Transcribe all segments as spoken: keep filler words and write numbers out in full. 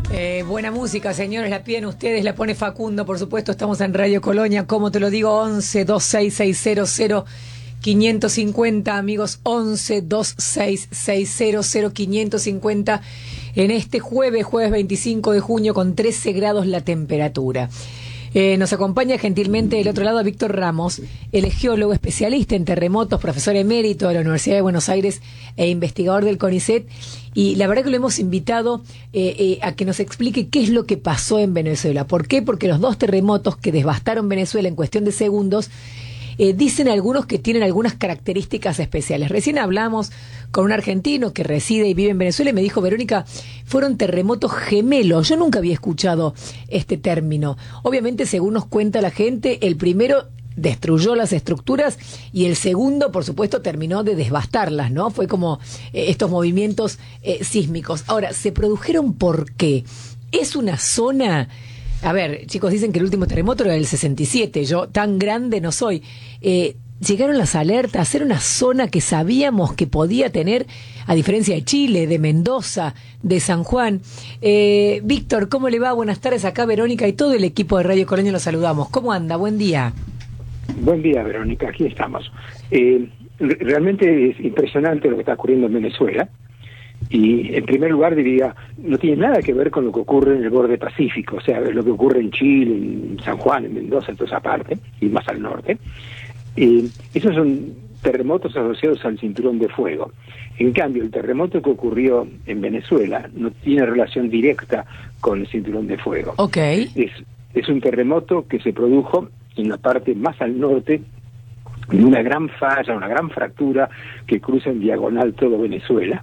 Eh, buena música, señores, la piden ustedes, la pone Facundo, por supuesto, estamos en Radio Colonia, como te lo digo, once dos seis seis cero cero quinientos cincuenta, amigos, once dos seis seis cero cero quinientos cincuenta, en este jueves, jueves veinticinco de junio, con trece grados la temperatura. Eh, nos acompaña gentilmente del otro lado Víctor Ramos, el geólogo especialista en terremotos, profesor emérito de la Universidad de Buenos Aires e investigador del CONICET, y la verdad que lo hemos invitado eh, eh, a que nos explique qué es lo que pasó en Venezuela. ¿Por qué? Porque los dos terremotos que devastaron Venezuela en cuestión de segundos, Eh, dicen algunos que tienen algunas características especiales. Recién hablamos con un argentino que reside y vive en Venezuela y me dijo: Verónica, fueron terremotos gemelos. Yo nunca había escuchado este término. Obviamente, según nos cuenta la gente, el primero destruyó las estructuras y el segundo, por supuesto, terminó de devastarlas, ¿no? Fue como eh, estos movimientos eh, sísmicos. Ahora, ¿se produjeron por qué? ¿Es una zona...? A ver, chicos, dicen que el último terremoto era del sesenta y siete, yo tan grande no soy. Eh, llegaron las alertas, era una zona que sabíamos que podía tener, a diferencia de Chile, de Mendoza, de San Juan. Eh, Víctor, ¿cómo le va? Buenas tardes, acá Verónica y todo el equipo de Radio Colonia los saludamos. ¿Cómo anda? Buen día. Buen día, Verónica, aquí estamos. Eh, realmente es impresionante lo que está ocurriendo en Venezuela. Y en primer lugar diría, no tiene nada que ver con lo que ocurre en el borde pacífico, o sea, lo que ocurre en Chile, en San Juan, en Mendoza, en toda esa parte, y más al norte. Eh, esos son terremotos asociados al cinturón de fuego. En cambio, el terremoto que ocurrió en Venezuela no tiene relación directa con el cinturón de fuego. Okay. Es, es un terremoto que se produjo en la parte más al norte, en una gran falla, una gran fractura que cruza en diagonal todo Venezuela.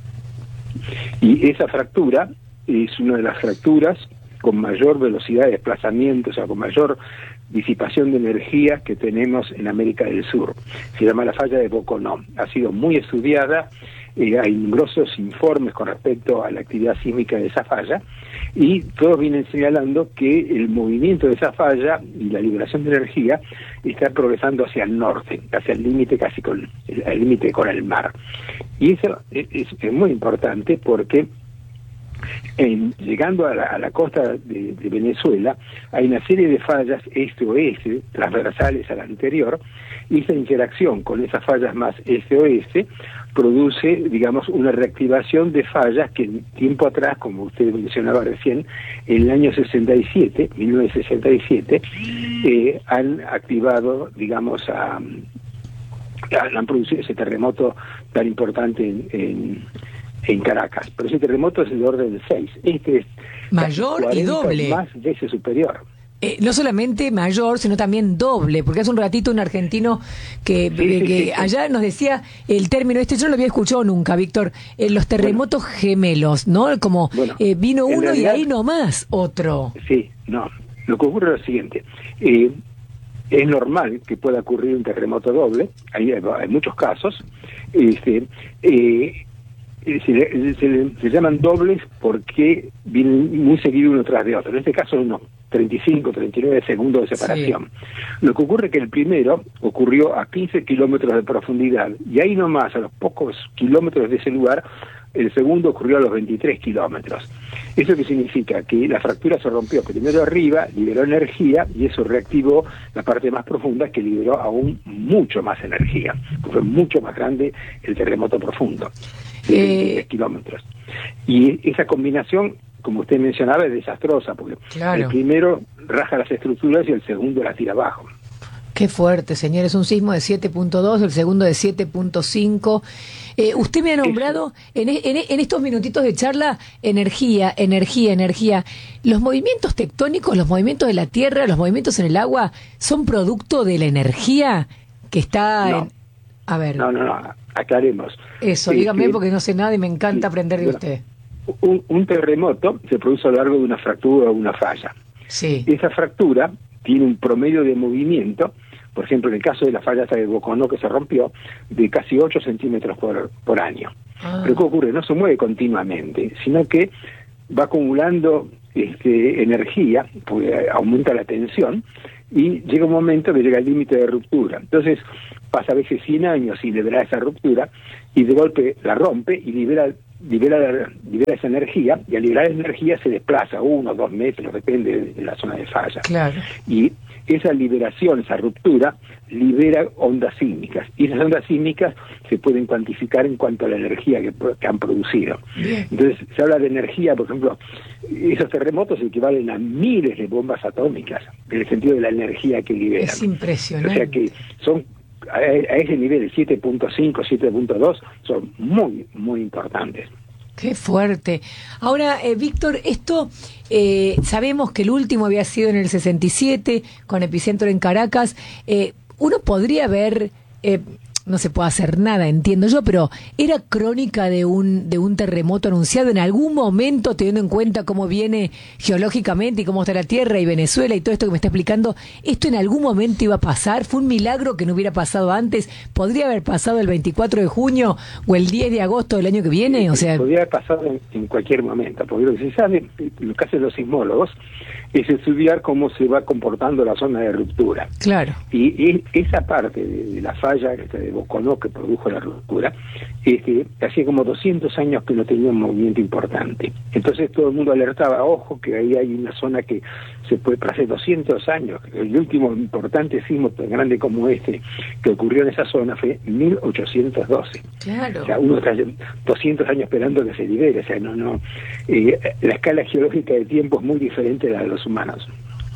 Y esa fractura es una de las fracturas con mayor velocidad de desplazamiento, o sea, con mayor disipación de energía que tenemos en América del Sur. Se llama la falla de Boconó. Ha sido muy estudiada, eh, hay numerosos informes con respecto a la actividad sísmica de esa falla, y todos vienen señalando que el movimiento de esa falla y la liberación de energía está progresando hacia el norte, hacia el límite casi con el límite con el mar. Y eso es, es, es muy importante porque en, llegando a la, a la costa de, de Venezuela hay una serie de fallas este-oeste, transversales a la anterior, y esa interacción con esas fallas más este-oeste produce, digamos, una reactivación de fallas que tiempo atrás, como usted mencionaba recién, en el año sesenta y siete, mil novecientos sesenta y siete, eh, han activado, digamos, a, a, han producido ese terremoto tan importante en, en, en Caracas. Pero ese terremoto es del orden de seis. Este es mayor y doble. Más veces superior. Eh, no solamente mayor, sino también doble, porque hace un ratito un argentino que, sí, que, sí, que sí, allá nos decía el término este, yo no lo había escuchado nunca, Víctor, eh, los terremotos bueno, gemelos, ¿no? Como bueno, eh, vino uno realidad, y ahí nomás otro. Sí, no, lo que ocurre es lo siguiente, eh, es normal que pueda ocurrir un terremoto doble, hay, hay muchos casos, este, eh, Se, se, se llaman dobles porque vienen muy seguido uno tras de otro. En este caso, unos treinta y cinco, treinta y nueve segundos de separación. Sí. Lo que ocurre es que el primero ocurrió a quince kilómetros de profundidad, y ahí nomás, a los pocos kilómetros de ese lugar, el segundo ocurrió a los veintitrés kilómetros. ¿Eso qué significa? Que la fractura se rompió primero arriba, liberó energía, y eso reactivó la parte más profunda, que liberó aún mucho más energía. Fue mucho más grande el terremoto profundo. De veintitrés kilómetros. Y esa combinación, como usted mencionaba, es desastrosa, porque claro, el primero raja las estructuras y el segundo las tira abajo. Qué fuerte, señor. Es un sismo de siete punto dos, el segundo de siete punto cinco. Eh, usted me ha nombrado en, en, en estos minutitos de charla energía, energía, energía. ¿Los movimientos tectónicos, los movimientos de la Tierra, los movimientos en el agua, son producto de la energía que está no. en... A ver. No, no, no. Aclaremos. Eso, eh, dígame, que, porque no sé nada y me encanta aprender de bueno, usted. Un, un terremoto se produce a lo largo de una fractura o una falla. Sí. Esa fractura tiene un promedio de movimiento, por ejemplo, en el caso de la falla de Boconó que se rompió, de casi ocho centímetros por, por año. Ah. Pero ¿qué ocurre? No se mueve continuamente, sino que va acumulando este, energía, porque aumenta la tensión, y llega un momento que llega al límite de ruptura. Entonces pasa a veces cien años sin liberar esa ruptura, y de golpe la rompe y libera libera, libera esa energía, y al liberar energía se desplaza uno o dos metros, depende de la zona de falla. Claro. Y esa liberación, esa ruptura, libera ondas sísmicas, y esas ondas sísmicas se pueden cuantificar en cuanto a la energía que, que han producido. Bien. Entonces se habla de energía, por ejemplo, esos terremotos equivalen a miles de bombas atómicas, en el sentido de la energía que liberan. Es impresionante. O sea que son, a, a ese nivel, siete punto cinco, siete punto dos, son muy, muy importantes. Qué fuerte. Ahora, eh, Víctor, esto eh, sabemos que el último había sido en el sesenta y siete, con epicentro en Caracas. Eh, uno podría ver, eh, no se puede hacer nada, entiendo yo, pero ¿era crónica de un de un terremoto anunciado en algún momento, teniendo en cuenta cómo viene geológicamente y cómo está la Tierra y Venezuela y todo esto que me está explicando? ¿Esto en algún momento iba a pasar? ¿Fue un milagro que no hubiera pasado antes? ¿Podría haber pasado el veinticuatro de junio o el diez de agosto del año que viene? O sea, podría haber pasado en, en cualquier momento, porque lo que se sabe, lo que hacen los sismólogos, es estudiar cómo se va comportando la zona de ruptura. Claro. Y, y esa parte de, de la falla de Boconó que produjo la ruptura, este, hacía como doscientos años que no tenía un movimiento importante. Entonces todo el mundo alertaba, ojo, que ahí hay una zona que se puede, para hace doscientos años, el último importante sismo tan grande como este que ocurrió en esa zona fue mil ochocientos doce. Claro. O sea, uno está doscientos años esperando que se libere. O sea, no, no, eh, la escala geológica de tiempo es muy diferente de la de los humanos.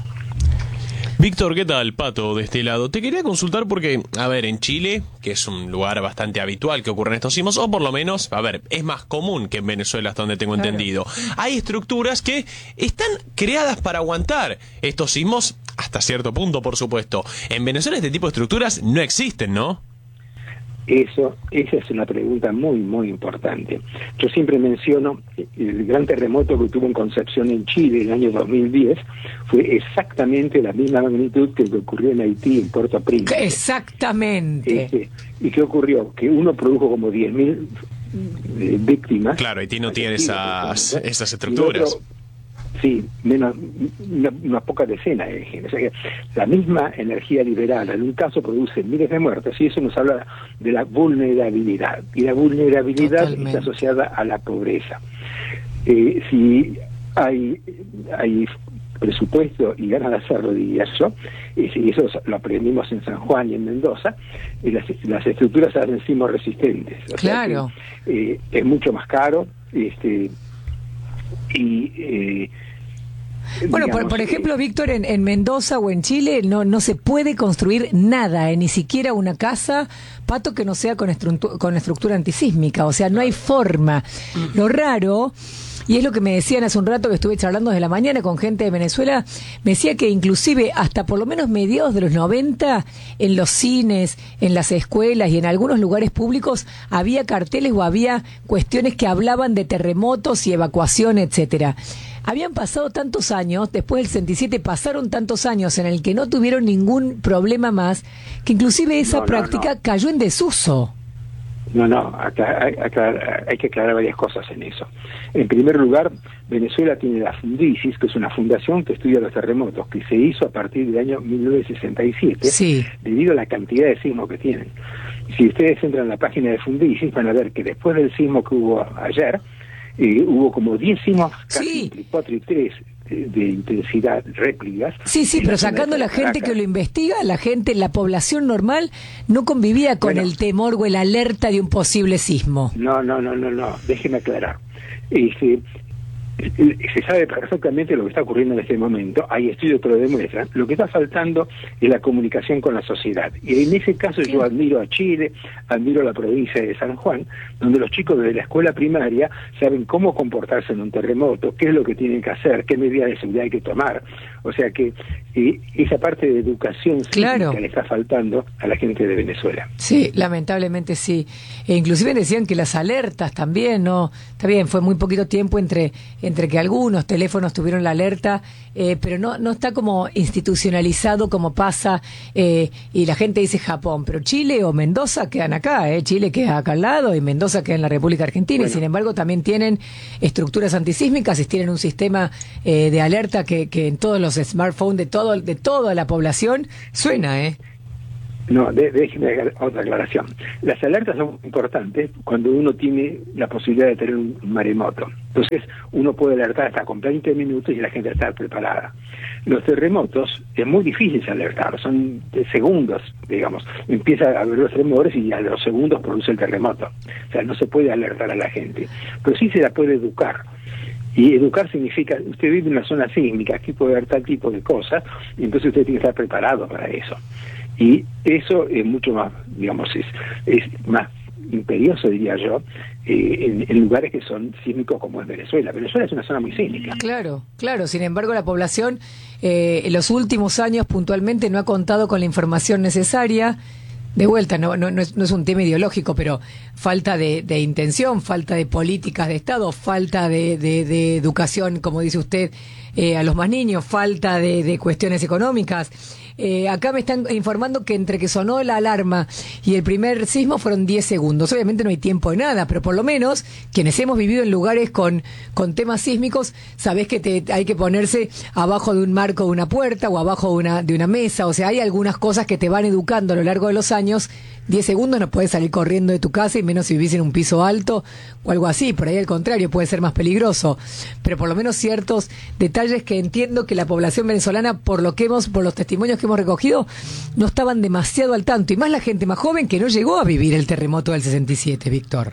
Víctor, ¿qué tal? Pato, de este lado. Te quería consultar porque, a ver, en Chile, que es un lugar bastante habitual que ocurren estos sismos, o por lo menos, a ver, es más común que en Venezuela, hasta donde tengo claro. entendido. Hay estructuras que están creadas para aguantar estos sismos, hasta cierto punto, por supuesto. En Venezuela este tipo de estructuras no existen, ¿no? Eso, esa es una pregunta muy, muy importante. Yo siempre menciono el gran terremoto que tuvo en Concepción, en Chile, en el año dos mil diez, fue exactamente la misma magnitud que el que ocurrió en Haití, en Puerto Príncipe. Exactamente. Este, ¿Y qué ocurrió? Que uno produjo como diez mil eh, víctimas. Claro, Haití no tiene esas, esas estructuras. Sí, menos una, una poca decena de gente. O sea que la misma energía liberada en un caso produce miles de muertos, y eso nos habla de la vulnerabilidad. Y la vulnerabilidad Totalmente. Está asociada a la pobreza. Eh, si hay, hay presupuesto y ganas de hacerlo, diría yo, y eso lo aprendimos en San Juan y en Mendoza, y las, las estructuras se hacen sismos resistentes. O claro. sea que, eh, es mucho más caro, este y eh, bueno, digamos, por, por ejemplo, eh, Víctor, en, en Mendoza o en Chile no no se puede construir nada, eh, ni siquiera una casa, Pato, que no sea con, estru con estructura antisísmica, o sea, no hay forma. Lo raro, y es lo que me decían hace un rato que estuve charlando desde la mañana con gente de Venezuela, me decía que inclusive hasta por lo menos mediados de los noventa, en los cines, en las escuelas y en algunos lugares públicos había carteles o había cuestiones que hablaban de terremotos y evacuación, etcétera. Habían pasado tantos años, después del sesenta y siete pasaron tantos años en el que no tuvieron ningún problema más, que inclusive esa no, no, práctica no. cayó en desuso. No, no, acá hay, acá hay que aclarar varias cosas en eso. En primer lugar, Venezuela tiene la Fundisis, que es una fundación que estudia los terremotos, que se hizo a partir del año mil novecientos sesenta y siete, sí. debido a la cantidad de sismos que tienen. Si ustedes entran en la página de Fundisis, van a ver que después del sismo que hubo ayer, eh, hubo como diez sismos, casi sí. entre cuatro y tres, de, de intensidad, réplicas. Sí, sí, pero sacando la gente que lo investiga, la gente, la población normal no convivía con bueno, el temor o la alerta de un posible sismo. No, no, no, no, no, déjeme aclarar. Este, se sabe perfectamente lo que está ocurriendo en este momento, hay estudios que lo demuestran. Lo que está faltando es la comunicación con la sociedad, y en ese caso sí. yo admiro a Chile, admiro a la provincia de San Juan, donde los chicos desde la escuela primaria saben cómo comportarse en un terremoto, qué es lo que tienen que hacer, qué medidas de seguridad hay que tomar. O sea que eh, esa parte de educación claro. que le está faltando a la gente de Venezuela. Sí, lamentablemente sí. E inclusive decían que las alertas también, no, está bien, fue muy poquito tiempo entre entre que algunos teléfonos tuvieron la alerta, eh, pero no no está como institucionalizado como pasa, eh, y la gente dice Japón, pero Chile o Mendoza quedan acá, eh, Chile queda acá al lado y Mendoza queda en la República Argentina, bueno. y sin embargo también tienen estructuras antisísmicas y tienen un sistema eh, de alerta que, que en todos los smartphones de todo de toda la población suena, ¿eh? No, de, déjeme otra aclaración. Las alertas son importantes cuando uno tiene la posibilidad de tener un maremoto. Entonces, uno puede alertar hasta con veinte minutos y la gente está preparada. Los terremotos es muy difícil alertar, son de segundos, digamos. Empieza a haber los tremores y a los segundos produce el terremoto. O sea, no se puede alertar a la gente, pero sí se la puede educar. Y educar significa, usted vive en una zona sísmica, aquí puede haber tal tipo de cosas, y entonces usted tiene que estar preparado para eso. Y eso es mucho más, digamos, es, es más imperioso, diría yo, eh, en, en lugares que son sísmicos como es Venezuela. Venezuela es una zona muy sísmica. Claro, claro. Sin embargo, la población eh, en los últimos años puntualmente no ha contado con la información necesaria. De vuelta, no, no, no, es, no es un tema ideológico, pero falta de, de intención, falta de políticas de Estado, falta de, de, de educación, como dice usted, eh, a los más niños, falta de, de cuestiones económicas. Eh, acá me están informando que entre que sonó la alarma y el primer sismo fueron diez segundos. Obviamente no hay tiempo de nada, pero por lo menos quienes hemos vivido en lugares con, con temas sísmicos, sabés que te, hay que ponerse abajo de un marco de una puerta o abajo de una, de una mesa. O sea, hay algunas cosas que te van educando a lo largo de los años. diez segundos no puedes salir corriendo de tu casa, y menos si vivís en un piso alto o algo así. Por ahí al contrario, puede ser más peligroso. Pero por lo menos ciertos detalles que entiendo que la población venezolana, por lo que hemos, por los testimonios que hemos recogido, no estaban demasiado al tanto. Y más la gente más joven que no llegó a vivir el terremoto del sesenta y siete, Víctor.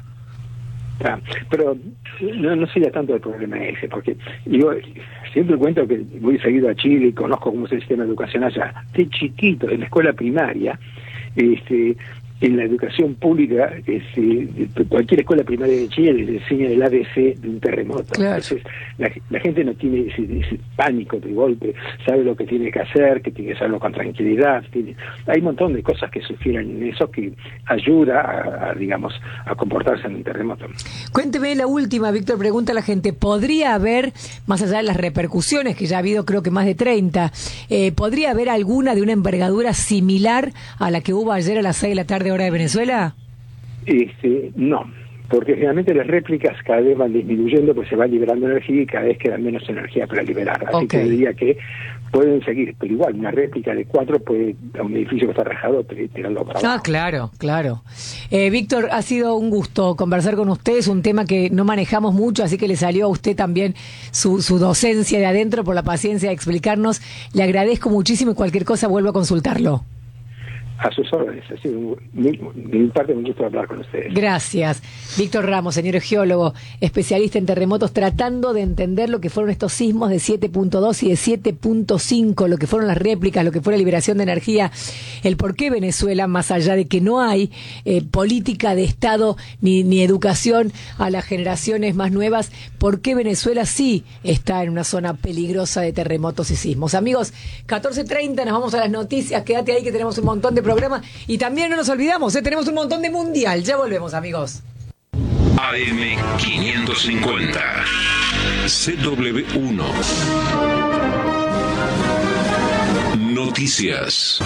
Ah, pero no, no sería tanto el problema ese, porque yo siempre cuento que voy seguido a Chile y conozco cómo es el sistema de educación allá. De chiquito, en la escuela primaria, este... en la educación pública, este, cualquier escuela primaria de Chile les enseña el A B C de un terremoto. Claro. Entonces, la, la gente no tiene ese, ese pánico de golpe, sabe lo que tiene que hacer, que tiene que hacerlo con tranquilidad. Tiene, hay un montón de cosas que sugieren en eso que ayuda a, a, digamos, a comportarse en un terremoto. Cuénteme la última, Víctor, pregunta a la gente, ¿podría haber, más allá de las repercusiones, que ya ha habido creo que más de treinta, eh, ¿podría haber alguna de una envergadura similar a la que hubo ayer a las seis de la tarde hora de Venezuela? Este, no, porque realmente las réplicas cada vez van disminuyendo, pues se va liberando energía y cada vez queda menos energía para liberar. Así okay. que diría que pueden seguir, pero igual una réplica de cuatro puede a un edificio que está rajado tirarlo para abajo. Ah, claro, claro. Eh, Víctor, ha sido un gusto conversar con usted, es un tema que no manejamos mucho, así que le salió a usted también su, su docencia de adentro, por la paciencia de explicarnos. Le agradezco muchísimo y cualquier cosa vuelvo a consultarlo. A sus órdenes, ha sido muy, muy, de mi parte un gusto hablar con ustedes. Gracias. Víctor Ramos, señor geólogo, especialista en terremotos, tratando de entender lo que fueron estos sismos de siete punto dos y de siete punto cinco, lo que fueron las réplicas, lo que fue la liberación de energía, el por qué Venezuela, más allá de que no hay eh, política de Estado ni, ni educación a las generaciones más nuevas, por qué Venezuela sí está en una zona peligrosa de terremotos y sismos. Amigos, catorce treinta, nos vamos a las noticias, quédate ahí que tenemos un montón de programa y también no nos olvidamos, ¿eh? tenemos un montón de mundial, ya volvemos, amigos. A M quinientos cincuenta C W uno Noticias.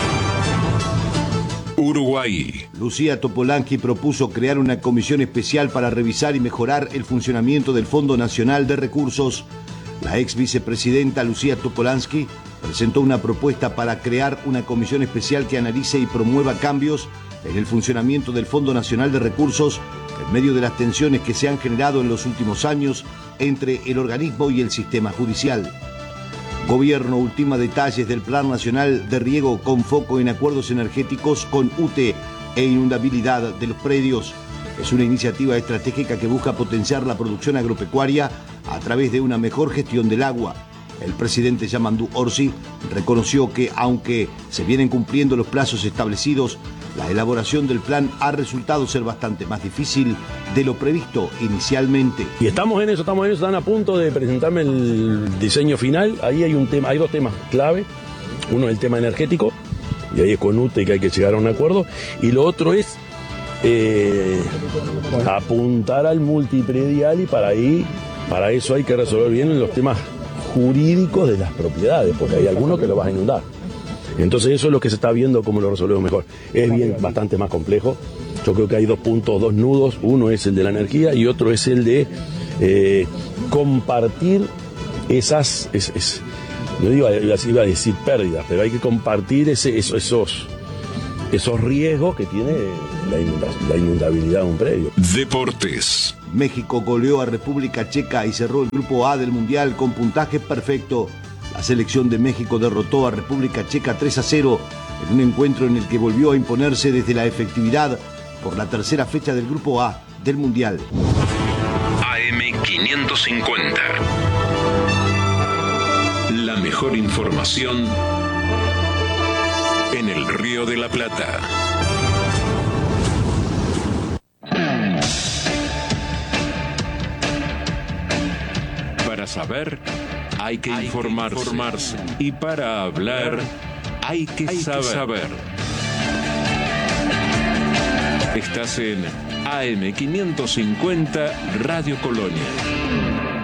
Uruguay. Lucía Topolansky propuso crear una comisión especial para revisar y mejorar el funcionamiento del Fondo Nacional de Recursos. La ex vicepresidenta Lucía Topolansky presentó una propuesta para crear una comisión especial que analice y promueva cambios en el funcionamiento del Fondo Nacional de Recursos en medio de las tensiones que se han generado en los últimos años entre el organismo y el sistema judicial. Gobierno ultima detalles del Plan Nacional de Riego con foco en acuerdos energéticos con U T E e inundabilidad de los predios. Es una iniciativa estratégica que busca potenciar la producción agropecuaria a través de una mejor gestión del agua. El presidente Yamandu Orsi reconoció que, aunque se vienen cumpliendo los plazos establecidos, la elaboración del plan ha resultado ser bastante más difícil de lo previsto inicialmente. Y estamos en eso, estamos en eso, están a punto de presentarme el diseño final. Ahí hay un tema, hay dos temas clave. Uno es el tema energético, y ahí es con U T E que hay que llegar a un acuerdo. Y lo otro es eh, apuntar al multipredial, y para ahí, para eso hay que resolver bien los temas jurídicos de las propiedades, porque hay algunos que lo vas a inundar. Entonces eso es lo que se está viendo, cómo lo resolvemos mejor. Es bien bastante más complejo. Yo creo que hay dos puntos, dos nudos. Uno es el de la energía y otro es el de eh, compartir esas, es, es, no digo, iba a decir pérdidas, pero hay que compartir ese, esos, esos esos riesgos que tiene la, inunda, la inundabilidad de un predio. Deportes. México goleó a República Checa y cerró el grupo A del Mundial con puntaje perfecto. La selección de México derrotó a República Checa tres a cero en un encuentro en el que volvió a imponerse desde la efectividad por la tercera fecha del grupo A del Mundial. A M quinientos cincuenta. La mejor información en el Río de la Plata. Para saber, hay que hay informarse. Que informarse. Y para hablar, hay que, hay saber. que saber. Estás en A M quinientos cincuenta Radio Colonia.